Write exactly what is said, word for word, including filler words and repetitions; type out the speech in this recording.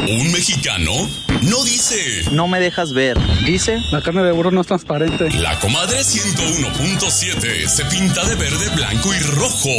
Un mexicano no dice: no me dejas ver. Dice: la carne de burro no es transparente. La comadre ciento uno punto siete se pinta de verde, blanco y rojo.